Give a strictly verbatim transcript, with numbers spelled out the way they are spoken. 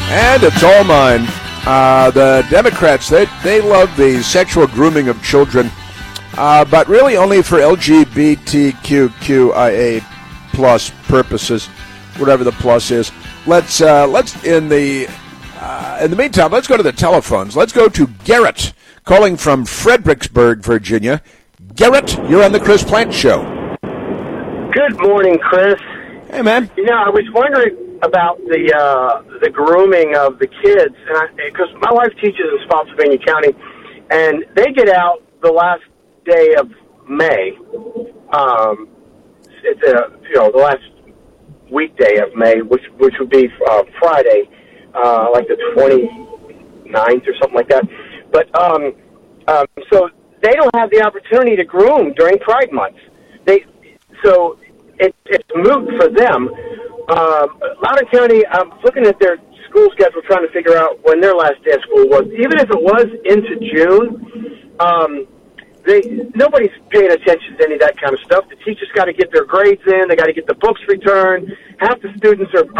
And it's all mine. Uh, the Democrats, they, they love the sexual grooming of children, uh, but really only for L G B T Q Q I A plus purposes, whatever the plus is. Let's, uh, let's in the uh, in the meantime, let's go to the telephones. Let's go to Garrett, calling from Fredericksburg, Virginia. Garrett, you're on the Chris Plante Show. Good morning, Chris. Hey, man. You know, I was wondering about the uh, the grooming of the kids, and because my wife teaches in Spotsylvania County, and they get out the last day of May. Um, it's a you know the last weekday of May, which which would be uh, Friday, uh, like the twenty-ninth or something like that. But um, um, so they don't have the opportunity to groom during Pride Month. They so it, it's moot for them. Um, Loudoun County, I'm looking at their school schedule, trying to figure out when their last day of school was. Even if it was into June, um, they nobody's paying attention to any of that kind of stuff. The teachers got to get their grades in. They got to get the books returned. Half the students are,